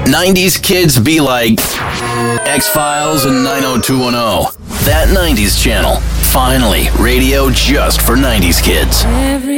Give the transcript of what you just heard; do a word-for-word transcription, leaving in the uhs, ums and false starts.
nineties kids be like X-Files and nine oh two one oh. That nineties channel. Finally, radio just for nineties kids. Every